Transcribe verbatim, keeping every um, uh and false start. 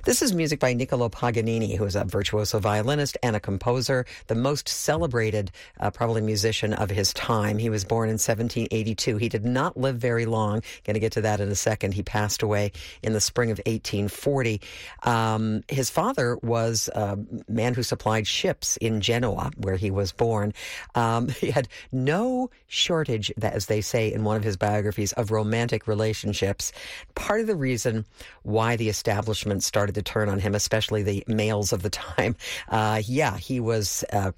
This is music by Niccolo Paganini, who is a virtuoso violinist and a composer, the most celebrated, uh, probably musician of his time. He was born in seventeen eighty-two. He did not live very long. Going to get to that in a second. He passed away in the spring of eighteen forty. Um, his father was a man who supplied ships in Genoa, where he was born. Um, he had no shortage, as they say in one of his biographies, of romantic relationships. Part of the reason why the establishment started to turn on him, especially the males of the time, uh, yeah, he was uh,